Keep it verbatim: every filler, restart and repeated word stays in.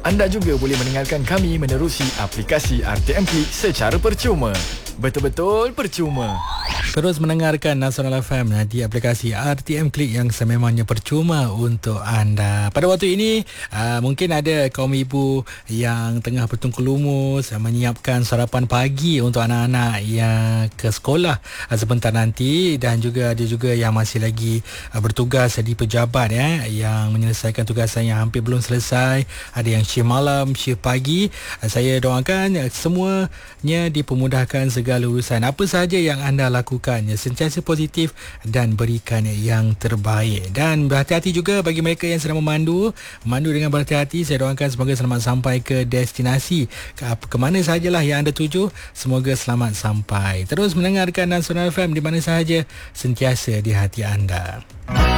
Anda juga boleh mendengarkan kami menerusi aplikasi R T M Click secara percuma. Betul-betul percuma. Terus mendengarkan Nasional F M di aplikasi R T M Click yang sememangnya percuma untuk anda. Pada waktu ini, uh, mungkin ada kaum ibu yang tengah bertungku lumus menyiapkan sarapan pagi untuk anak-anak yang ke sekolah uh, sebentar nanti, dan juga ada juga yang masih lagi uh, bertugas di pejabat ya, yang menyelesaikan tugasan yang hampir belum selesai. Ada yang shift malam, shift pagi. Uh, saya doakan uh, semuanya dipermudahkan segala urusan. Apa sahaja yang anda lakukan, ya, sentiasa positif dan berikan yang terbaik. Dan berhati-hati juga bagi mereka yang sedang memandu. Memandu dengan berhati-hati. Saya doakan semoga selamat sampai ke destinasi, ke, ke mana sahajalah yang anda tuju. Semoga selamat sampai. Terus mendengarkan Nasional F M di mana sahaja, sentiasa di hati anda.